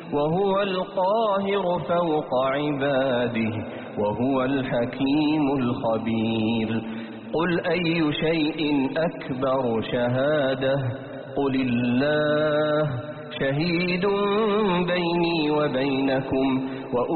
وهو القاهر فوق عباده وهو الحكيم الخبير. قل أي شيء أكبر شهادة؟ قل الله شهيد بيني وبينكم